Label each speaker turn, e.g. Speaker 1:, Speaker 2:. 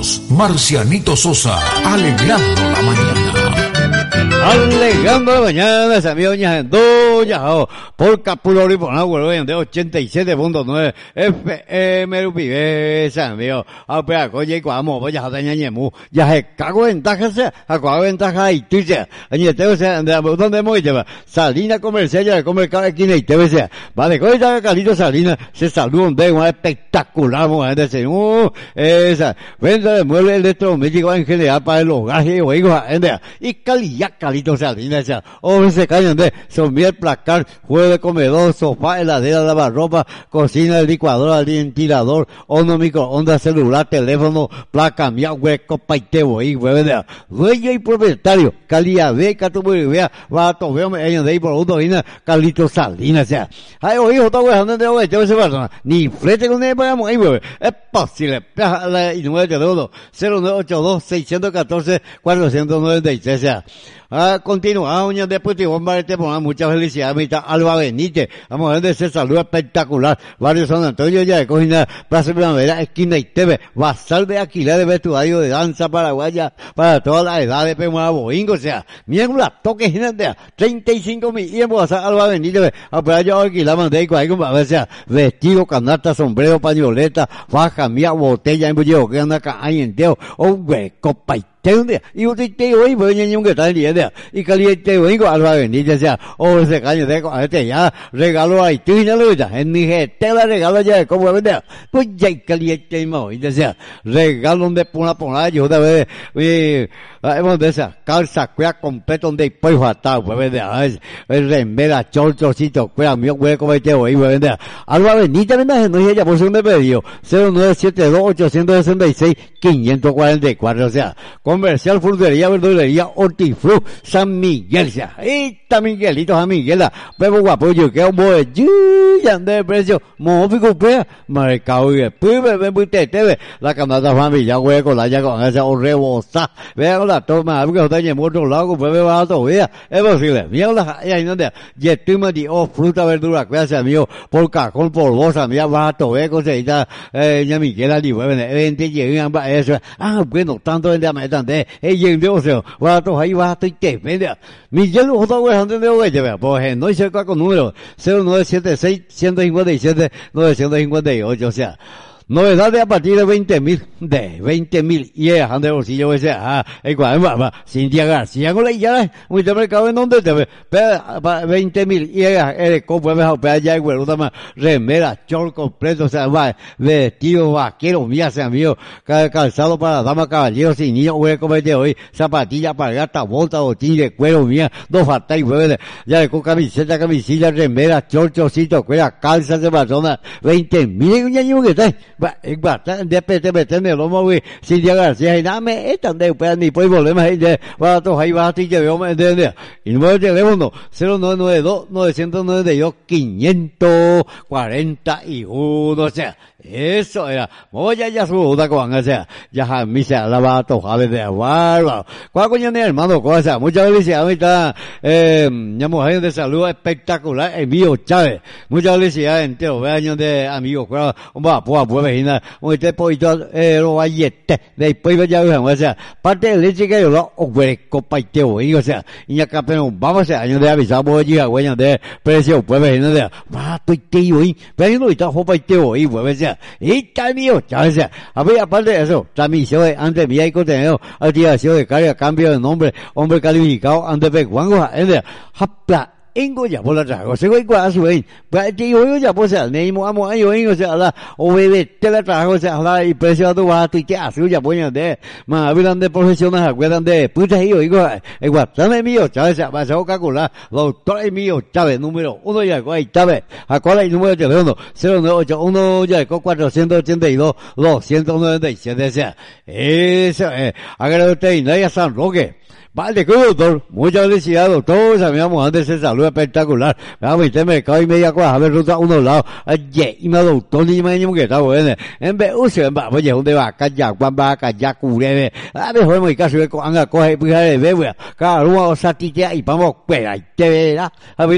Speaker 1: Presentamos Marcianito Sosa, alegrando la mañana.
Speaker 2: Alegando la mañana, amigos, doña, por Capulori, por agua, de 87.9 FM, Rupibesa, amigo. Apea, coye, cuamo, voy a hacer ñañemu, ya se cago ventajas, a cuál ventaja y tú sea, añeteo sea, ¿dónde hemos ido? Salina comercial, ya comer cada esquina y te ves, vale, coye, Carlito Salina, se saluda un día espectacular, mujer, esa, venta de muebles electrodomésticos en general para el hogar, y calidad, Carlito Salinas, o se caen de sommier, placar, juego de comedor, sofá, heladera, lavarropa, cocina, licuadora, ventilador, horno, microondas, celular, teléfono, placa, mía, hueco, paiteo, y huevea, dueño y propietario, calidad de Catuburibea, va a tomar años de ahí por uno, Carlito Salinas, ay, oye, todo güey, de hoy, te persona, ni frente con él, pagamos ahí, güey, es posible, y número de teléfono, 0982-614-496, continuamos, uñas deportivos, muchas felicidades, mitad Alba Benítez, vamos a ver de ese saludo espectacular, Barrio San Antonio, ya de Cojina, Plaza Primavera, esquina y TV, Basal de Alquiler de vestuario de danza paraguaya, para todas las edades, Pemora Boingo, o sea, miembro la toque gigante, 35.000, y en Basal Alba Benítez, para yo alquilar, mandé, o sea, vestido, canasta, sombrero, pañoleta, faja, mía, botella, embullido, que anda acá, ahí entero, o hueco, y usted te oí, pues, niño que está en día, y caliente, oigo, Alba Benítez, sea, o ese caño de este ya, regalo ahí, tú y no lo en mi gente, la regalo ya, como vender, pues ya, caliente, y sea, regalo donde pona, yo de ver, hemos de esa, calza, cuea, completo, donde después faltar, pues vender, remera, chorchocito, cuea, mío, cuea, como este oí, pues vender, Alba Benítez, vender, no es ella, por su me pedido, 0972-866-544, o sea, comercial, frutería, verdulería, hortifru, San Miguel, esta Miguelito, San Miguel, bebo guapo, yo que un boe, ya ande de precio, mófico, pues, marcado, y después, bebo, te, la canasta familia, güey, con la ya con esa, o rebosa, vea con la toma, porque está en otro lado, pues, me va a todavía, es posible, mira, ahí no te, y estoy metido, fruta, verdura, cuídate, amigo, por cajón, por bolsa, mira, va a todavía, conseguida, ya Miguel, y bueno, vente, llegan, eso, bueno, tanto vende a meter, o sea, va a tocar ahí, va a estar Miguel, otra vez, antes de hoy, pues, no hice con número, 0976-157-958, o sea, novedades a partir de 20.000, y es, ande bolsillo, ese, Cintia García, con la ya, muy te mercado en donde te ve, 20.000, y es, como mejor, ya, güey, remera, short completo, o sea, va, vestido, vaquero, mía, sea mío, calzado para damas, caballeros, y niños, güey, como este hoy, zapatilla para gata, bolsa, botín de cuero, mía, dos fatais, güey, ya, con camiseta, camisilla, remera, chorchocito, cuera, calza de persona, 20.000, un año que está, de lomo, güey, Cintia García, y dame, esta de ni pues volvemos ahí, va a tocar ahí, va a ti que veo, me entiendes, y número de teléfono, 0992-992-541, o sea, eso era, voy a ya su duda con, o sea, ya jamás se la va a tocar de bárbaro. ¿Cuál coño es hermano? Cosa, muchas felicidades, ahorita, mujer de salud espectacular, Emilio Chávez, muchas felicidades, entero, años de amigos, claro, pues, vecina, este poquito, lo vayete, después ya, o sea, parte de leche que yo lo, hueco, paiteo, o sea, y acá, pero vamos a años de avisar, voy a llegar, güey, de precio, pues, vecina, de, estoy tío, pero no está, paiteo, pues, o sea, y también, ya sea, aparte de eso, transmisión antes mía y contenido, activación de carga, cambio de nombre, hombre calificado, antes de Juanjo, hapla, Ingo ya por la trago, se voy a su vez, pero te digo yo ya pues el name amo ayo o sea la o bebé te la trago, o sea la y precio a tu va tu que a su ya ponen de más hablan de profesionales, acuerdan de puta y digo igual dame mío Chávez vas a calcular doctor mío Chávez número 1 ya ahí Chávez a cuál el número de teléfono 0981 ya con 482 297 o sea eso hágale usted y nadie San Roque. Vale, doctor, muchas felicidades, doctor, sabíamos antes ese saludo espectacular, vamos, y mercado y media cuaja, a ver, ruta a uno lado, ayer, y me doctor, ni me que está bueno, en vez, oye, ¿dónde va? Ya, Juan va, ya, curebe, a ver, joder, muy caso, anga, coge, pues, cada uno, o sea, y vamos, pues, ahí te verá, a ver,